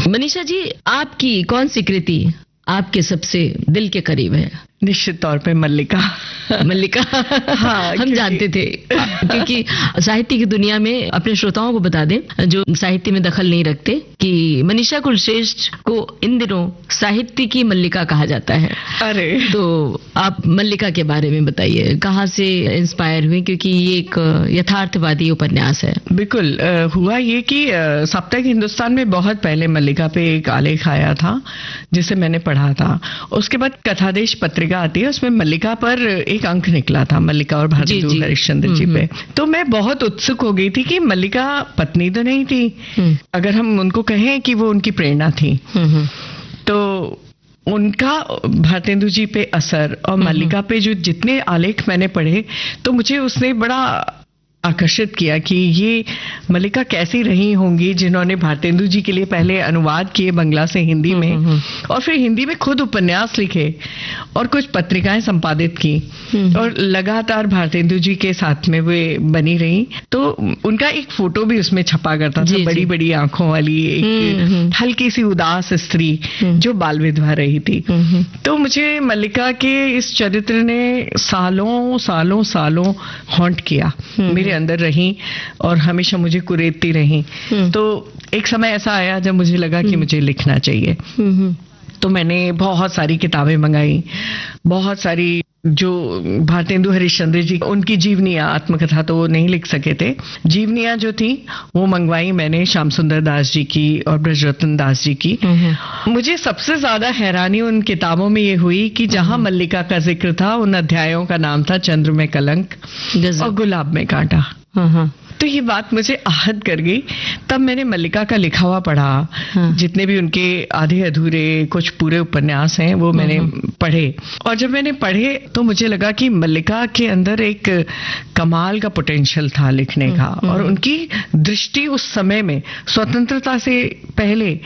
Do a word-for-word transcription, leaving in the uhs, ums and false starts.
मनीषा जी, आपकी कौन सी कृति आपके सबसे दिल के करीब है? निश्चित तौर पे मल्लिका। मल्लिका। हाँ, हम जानते थे, क्योंकि साहित्य की दुनिया में अपने श्रोताओं को बता दें जो साहित्य में दखल नहीं रखते कि मनीषा कुलश्रेष्ठ को इन दिनों साहित्य की मल्लिका कहा जाता है। अरे तो आप मल्लिका के बारे में बताइए, कहाँ से इंस्पायर हुई, क्योंकि ये एक यथार्थवादी उपन्यास है। बिल्कुल, हुआ ये कि साप्ताहिक हिंदुस्तान में बहुत पहले मल्लिका पे एक आलेख आया था जिसे मैंने पढ़ा था। उसके बाद कथादेश पत्रिका आती है, उसमें मल्लिका पर एक अंक निकला था, मल्लिका और भारतेंदु हरिश्चंद्र जी पे। तो मैं बहुत उत्सुक हो गई थी कि मल्लिका पत्नी तो नहीं थी, अगर हम उनको कहें कि वो उनकी प्रेरणा थी, तो उनका भारतेंदु जी पे असर और मल्लिका पे जो जितने आलेख मैंने पढ़े तो मुझे उसने बड़ा आकर्षित किया कि ये मल्लिका कैसी रही होंगी जिन्होंने भारतेंदु जी के लिए पहले अनुवाद किए बंगला से हिंदी में, और फिर हिंदी में खुद उपन्यास लिखे और कुछ पत्रिकाएं संपादित की और लगातार भारतेंदु जी के साथ में वे बनी रही। तो उनका एक फोटो भी उसमें छपा करता था, बड़ी बड़ी आंखों वाली एक हल्की सी उदास स्त्री जो बाल विधवा रही थी। तो मुझे मल्लिका के इस चरित्र ने सालों सालों सालों हॉन्ट किया, मेरे अंदर रही और हमेशा मुझे कुरेदती रही। तो एक समय ऐसा आया जब मुझे लगा कि मुझे लिखना चाहिए, तो मैंने बहुत सारी किताबें मंगाई, बहुत सारी जो भारतेंदु हरिश्चंद्र जी उनकी जीवनियां, आत्मकथा तो वो नहीं लिख सके थे, जीवनियां जो थी वो मंगवाई मैंने श्याम सुंदर दास जी की और ब्रजरत्न दास जी की। मुझे सबसे ज्यादा हैरानी उन किताबों में ये हुई कि जहां मल्लिका का जिक्र था उन अध्यायों का नाम था चंद्र में कलंक और गुलाब में कांटा। तो ये बात मुझे आहत कर गई। तब मैंने मल्लिका का लिखा हुआ पढ़ा, हाँ। जितने भी उनके आधे अधूरे कुछ पूरे उपन्यास हैं वो मैंने पढ़े, और जब मैंने पढ़े तो मुझे लगा कि मल्लिका के अंदर एक कमाल का पोटेंशियल था लिखने का, और उनकी दृष्टि उस समय में स्वतंत्रता से पहले